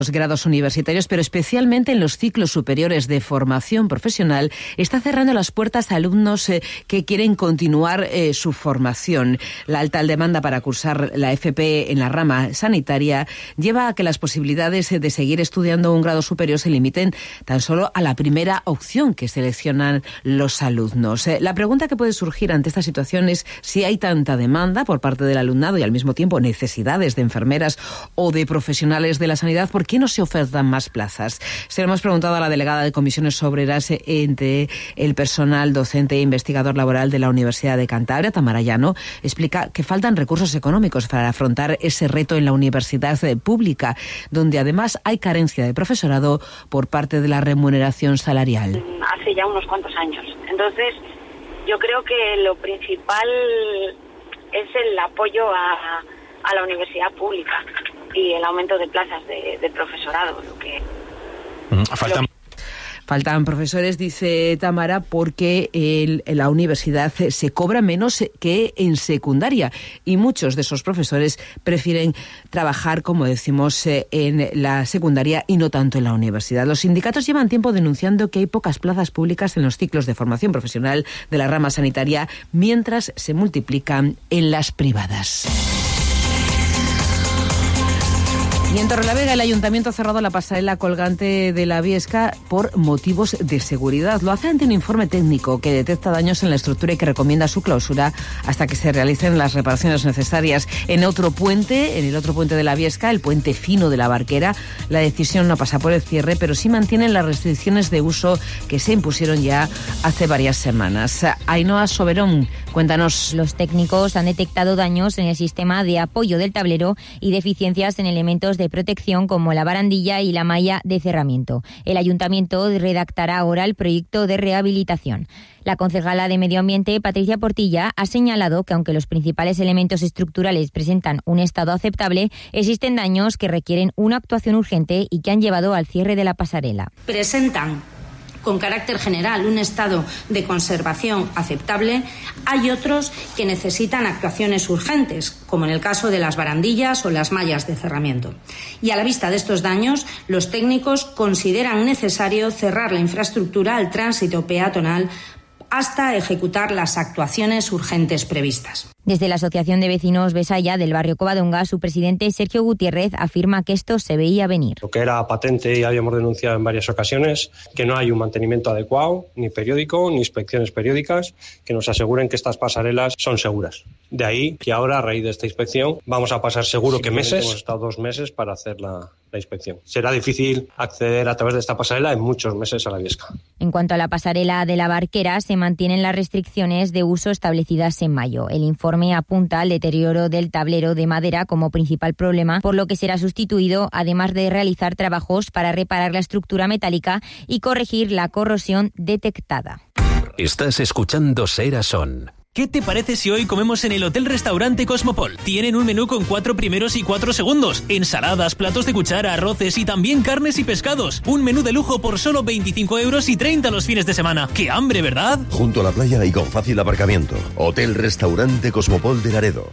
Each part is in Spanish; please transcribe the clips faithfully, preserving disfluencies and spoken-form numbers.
Los grados universitarios, pero especialmente en los ciclos superiores de formación profesional, está cerrando las puertas a alumnos eh, que quieren continuar eh, su formación. La alta demanda para cursar la F P en la rama sanitaria lleva a que las posibilidades de seguir estudiando un grado superior se limiten tan solo a la primera opción que seleccionan los alumnos. Eh, la pregunta que puede surgir ante esta situación es si hay tanta demanda por parte del alumnado y al mismo tiempo necesidades de enfermeras o de profesionales de la sanidad, ¿por qué no se ofertan más plazas? Se lo hemos preguntado a la delegada de Comisiones Obreras entre el personal docente e investigador laboral de la Universidad de Cantabria, Tamara Llano. Explica que faltan recursos económicos para afrontar ese reto en la universidad pública, donde además hay carencia de profesorado por parte de la remuneración salarial. Hace ya unos cuantos años. Entonces, yo creo que lo principal es el apoyo a, a la universidad pública y el aumento de plazas de, de profesorado. Lo que, Faltan... lo que... Faltan profesores, dice Tamara, porque el, la universidad se cobra menos que en secundaria y muchos de esos profesores prefieren trabajar, como decimos, en la secundaria y no tanto en la universidad. Los sindicatos llevan tiempo denunciando que hay pocas plazas públicas en los ciclos de formación profesional de la rama sanitaria, mientras se multiplican en las privadas. Y en Torrelavega, el Ayuntamiento ha cerrado la pasarela colgante de la Viesca por motivos de seguridad. Lo hace ante un informe técnico que detecta daños en la estructura y que recomienda su clausura hasta que se realicen las reparaciones necesarias. En otro puente, en el otro puente de la Viesca, el puente fino de la Barquera, la decisión no pasa por el cierre, pero sí mantienen las restricciones de uso que se impusieron ya hace varias semanas. Ainhoa Soberón, cuéntanos. Los técnicos han detectado daños en el sistema de apoyo del tablero y deficiencias en elementos de protección como la barandilla y la malla de cerramiento. El Ayuntamiento redactará ahora el proyecto de rehabilitación. La concejala de Medio Ambiente, Patricia Portilla, ha señalado que aunque los principales elementos estructurales presentan un estado aceptable, existen daños que requieren una actuación urgente y que han llevado al cierre de la pasarela. Presentan con carácter general un estado de conservación aceptable, hay otros que necesitan actuaciones urgentes, como en el caso de las barandillas o las mallas de cerramiento. Y a la vista de estos daños, los técnicos consideran necesario cerrar la infraestructura al tránsito peatonal hasta ejecutar las actuaciones urgentes previstas. Desde la Asociación de Vecinos Besaya del barrio Covadonga, su presidente Sergio Gutiérrez afirma que esto se veía venir. Lo que era patente y habíamos denunciado en varias ocasiones, que no hay un mantenimiento adecuado, ni periódico, ni inspecciones periódicas, que nos aseguren que estas pasarelas son seguras. De ahí que ahora, a raíz de esta inspección, vamos a pasar seguro que meses, hemos estado dos meses para hacer la, la inspección. Será difícil acceder a través de esta pasarela en muchos meses a la Viesca. En cuanto a la pasarela de la Barquera, se mantienen las restricciones de uso establecidas en mayo. El informe apunta al deterioro del tablero de madera como principal problema, por lo que será sustituido, además de realizar trabajos para reparar la estructura metálica y corregir la corrosión detectada. Estás escuchando Sera Son. ¿Qué te parece si hoy comemos en el Hotel Restaurante Cosmopol? Tienen un menú con cuatro primeros y cuatro segundos, ensaladas, platos de cuchara, arroces y también carnes y pescados. Un menú de lujo por solo veinticinco euros y treinta los fines de semana. ¡Qué hambre!, ¿verdad? Junto a la playa y con fácil aparcamiento. Hotel Restaurante Cosmopol de Laredo.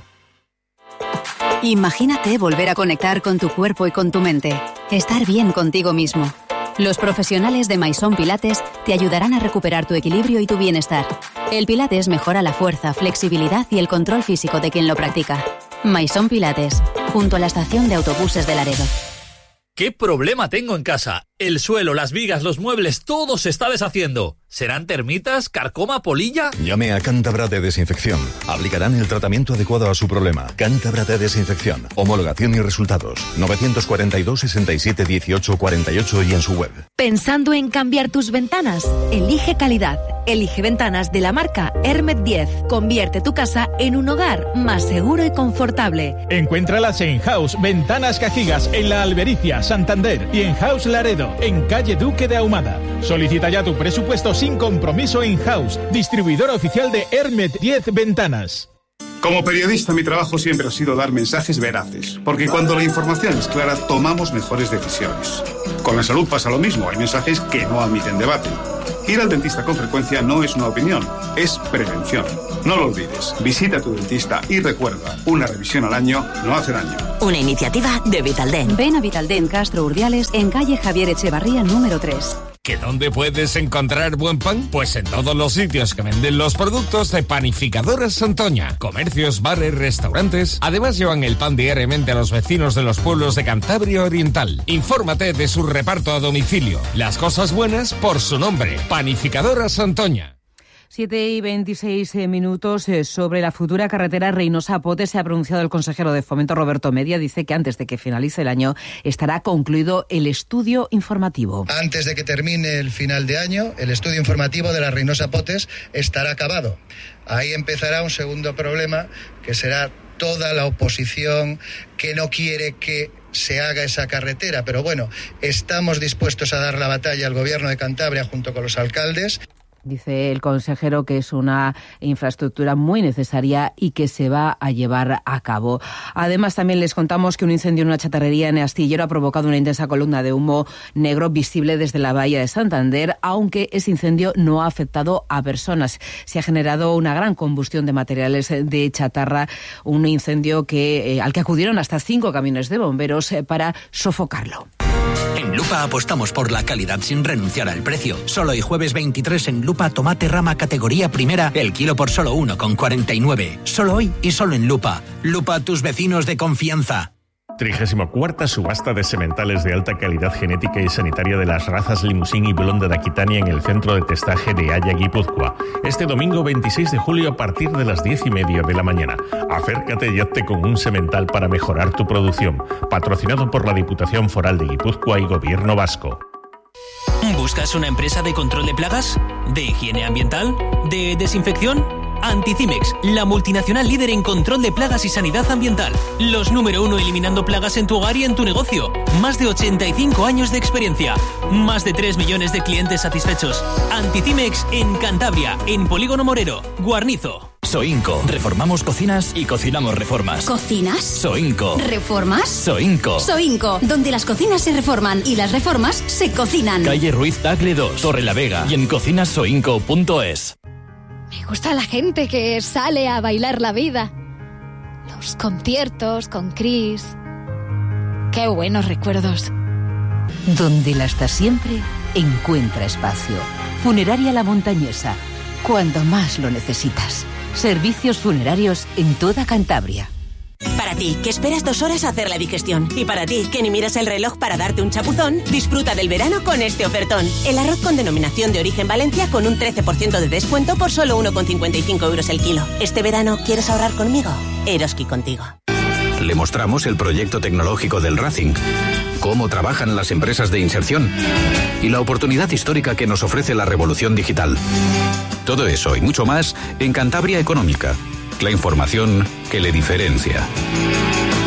Imagínate volver a conectar con tu cuerpo y con tu mente. Estar bien contigo mismo. Los profesionales de Maison Pilates te ayudarán a recuperar tu equilibrio y tu bienestar. El Pilates mejora la fuerza, flexibilidad y el control físico de quien lo practica. Maison Pilates, junto a la estación de autobuses de Laredo. ¿Qué problema tengo en casa? El suelo, las vigas, los muebles, todo se está deshaciendo. ¿Serán termitas, carcoma, polilla? Llame a Cántabra de Desinfección. Aplicarán el tratamiento adecuado a su problema. Cántabra de Desinfección. Homologación y resultados. novecientos cuarenta y dos, sesenta y siete, dieciocho, cuarenta y ocho y en su web. ¿Pensando en cambiar tus ventanas? Elige calidad. Elige ventanas de la marca Hermet diez. Convierte tu casa en un hogar más seguro y confortable. Encuéntralas en House Ventanas Cajigas, en La Albericia, Santander, y en House Laredo, en calle Duque de Ahumada. Solicita ya tu presupuesto sin compromiso en House, distribuidor oficial de Hermet diez Ventanas. Como periodista, mi trabajo siempre ha sido dar mensajes veraces, porque cuando la información es clara, tomamos mejores decisiones. Con la salud pasa lo mismo, hay mensajes que no admiten debate. Ir al dentista con frecuencia no es una opinión, es prevención. No lo olvides, visita a tu dentista y recuerda, una revisión al año no hace daño. Una iniciativa de Vitaldent. Ven a Vitaldent Castro Urdiales en calle Javier Echevarría número tres. ¿Que dónde puedes encontrar buen pan? Pues en todos los sitios que venden los productos de Panificadoras Santoña. Comercios, bares, restaurantes. Además llevan el pan diariamente a los vecinos de los pueblos de Cantabria Oriental. Infórmate de su reparto a domicilio. Las cosas buenas por su nombre. Panificadoras Santoña. siete y veintiséis minutos. Eh, sobre la futura carretera Reynosa-Potes se ha pronunciado el consejero de Fomento, Roberto Media. Dice que antes de que finalice el año estará concluido el estudio informativo. Antes de que termine el final de año, el estudio informativo de la Reynosa-Potes estará acabado. Ahí empezará un segundo problema, que será toda la oposición que no quiere que se haga esa carretera. Pero bueno, estamos dispuestos a dar la batalla al Gobierno de Cantabria junto con los alcaldes. Dice el consejero que es una infraestructura muy necesaria y que se va a llevar a cabo. Además, también les contamos que un incendio en una chatarrería en Astillero ha provocado una intensa columna de humo negro visible desde la bahía de Santander, aunque ese incendio no ha afectado a personas. Se ha generado una gran combustión de materiales de chatarra, un incendio que eh, al que acudieron hasta cinco camiones de bomberos eh, para sofocarlo. En Lupa apostamos por la calidad sin renunciar al precio. Solo hoy jueves veintitrés en Lupa tomate rama categoría primera, el kilo por solo uno con cuarenta y nueve. Solo hoy y solo en Lupa. Lupa, tus vecinos de confianza. trigésima cuarta subasta de sementales de alta calidad genética y sanitaria de las razas Limousin y Blonde de Aquitania en el centro de testaje de Haya, Guipúzcoa. Este domingo veintiséis de julio a partir de las diez y media de la mañana. Acércate y hazte con un semental para mejorar tu producción. Patrocinado por la Diputación Foral de Guipúzcoa y Gobierno Vasco. ¿Buscas una empresa de control de plagas? ¿De higiene ambiental? ¿De desinfección? Anticimex, la multinacional líder en control de plagas y sanidad ambiental. Los número uno eliminando plagas en tu hogar y en tu negocio. Más de ochenta y cinco años de experiencia. Más de tres millones de clientes satisfechos. Anticimex en Cantabria, en Polígono Morero, Guarnizo. Soinco. Reformamos cocinas y cocinamos reformas. ¿Cocinas? Soinco. ¿Reformas? Soinco. Soinco, donde las cocinas se reforman y las reformas se cocinan. Calle Ruiz Tagle dos, Torre la Vega y en cocinas soinco punto es. Me gusta la gente que sale a bailar la vida. Los conciertos con Chris. Qué buenos recuerdos. Donde la hasta siempre encuentra espacio. Funeraria La Montañesa. Cuando más lo necesitas. Servicios funerarios en toda Cantabria. Para ti, que esperas dos horas a hacer la digestión. Y para ti, que ni miras el reloj para darte un chapuzón, disfruta del verano con este ofertón. El arroz con denominación de origen Valencia con un trece por ciento de descuento por solo uno con cincuenta y cinco euros el kilo. ¿Este verano quieres ahorrar conmigo? Eroski contigo. Le mostramos el proyecto tecnológico del Racing, cómo trabajan las empresas de inserción y la oportunidad histórica que nos ofrece la revolución digital. Todo eso y mucho más en Cantabria Económica. La información que le diferencia.